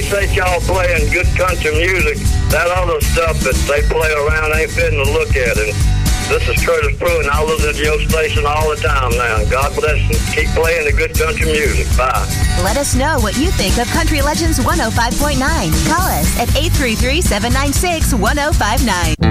appreciate y'all playing good country music. That other stuff that they play around ain't fitting to look at. And this is Curtis Pruitt, and I listen to your station all the time now. God bless you. Keep playing the good country music. Bye. Let us know what you think of Country Legends 105.9. Call us at 833-796-1059.